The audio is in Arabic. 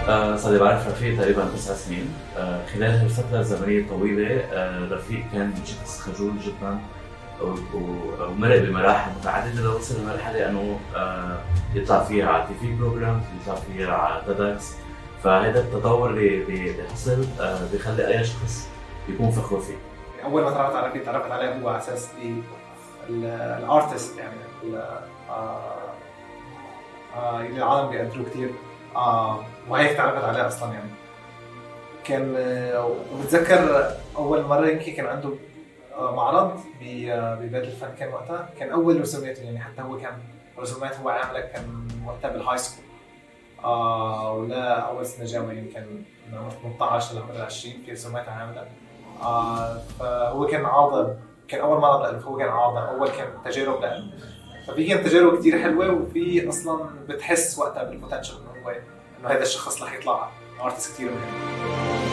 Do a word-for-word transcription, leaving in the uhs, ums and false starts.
آه صار لي بعرف رفيق تقريبا تسع سنين. آه خلال هالفترة الزمنية الطويلة آه رفيق كان شخص خجول جدا ومرق بمراحل متعددة لوصل لمرحلة انه آه يطلع فيها على تي في بروجرام، يطلع فيها على تيدكس. فهذا التطور اللي حصل آه بيخلي اي شخص يكون فخور فيه. اول ما تعرفت على رفيق تعرفت عليه هو على اساس الارتست، يعني آه آه اللي العالم بيقدروه كتير، آه وهيك تعرفت عليه اصلا. يعني كان آه وبتذكر اول مره يمكن كان عنده آه معرض ببيت الفن، كان وقتها كان اول رسوماته، يعني حتى هو كان رسومات هو عامله كان وقتها بالهاي سكول، آه ولا اول سنه جامعه، يمكن من عمر ثمانية عشر لعمر عشرين في رسومات عامله. آه فهو كان عارضه، كان اول معرض له، هو كان عارضه اول، كان تجارب له. ففي كانت تجارب كتير حلوه، وفي اصلا بتحس وقتها بالبوتنشل انه هو انه هذا الشخص رح يطلع ارتست كتير مهم.